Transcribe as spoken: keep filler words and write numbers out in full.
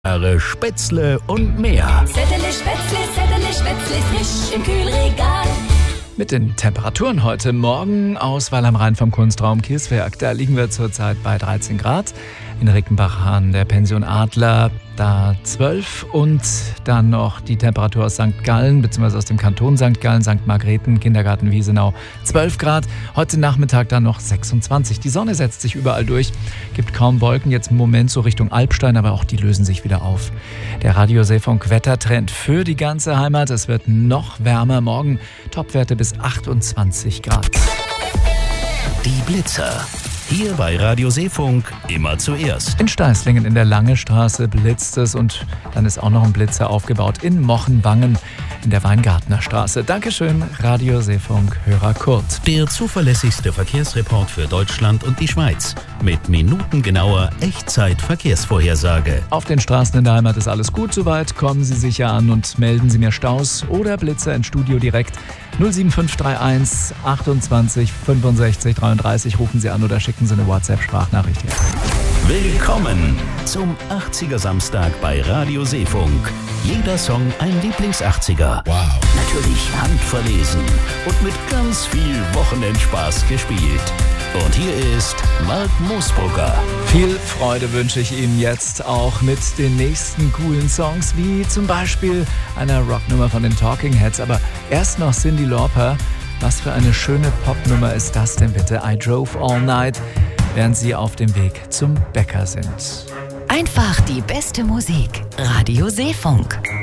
Spätzle und mehr. Zetterle, Spätzle, Zetterle, Spätzle, frisch im Kühlregal. Mit den Temperaturen heute Morgen aus Weil am Rhein vom Kunstraum Kieswerk. Da liegen wir zurzeit bei dreizehn Grad. In Rickenbach-Hahn der Pension Adler da zwölf und dann noch die Temperatur aus Sankt Gallen bzw. aus dem Kanton Sankt Gallen, Sankt Margrethen, Kindergarten Wiesenau zwölf Grad. Heute Nachmittag dann noch sechsundzwanzig. Die Sonne setzt sich überall durch, gibt kaum Wolken, jetzt im Moment so Richtung Alpstein, aber auch die lösen sich wieder auf. Der Radioseefunk-Wettertrend für die ganze Heimat. Es wird noch wärmer. Morgen Topwerte bis achtundzwanzig Grad. Die Blitzer. Hier bei Radio Seefunk immer zuerst. In Steißlingen in der Lange Straße blitzt es und dann ist auch noch ein Blitzer aufgebaut in Mochenwangen in der Weingartner Straße. Dankeschön, Radio Seefunk, Hörer Kurt. Der zuverlässigste Verkehrsreport für Deutschland und die Schweiz. Mit minutengenauer Echtzeit-Verkehrsvorhersage. Auf den Straßen in der Heimat ist alles gut soweit. Kommen Sie sicher an und melden Sie mir Staus oder Blitzer ins Studio direkt. null sieben fünf drei eins achtundzwanzig fünfundsechzig dreiunddreißig. Rufen Sie an oder schicken Sie eine WhatsApp-Sprachnachricht her. Willkommen zum achtziger Samstag bei Radio Seefunk. Jeder Song ein Lieblings-achtziger. Wow. Natürlich handverlesen und mit ganz viel Wochenendspaß gespielt. Und hier ist Mark Moosbrugger. Viel Freude wünsche ich Ihnen jetzt auch mit den nächsten coolen Songs, wie zum Beispiel einer Rocknummer von den Talking Heads. Aber erst noch Cyndi Lauper. Was für eine schöne Popnummer ist das denn bitte? I Drove All Night, während Sie auf dem Weg zum Bäcker sind. Einfach die beste Musik. Radio Seefunk.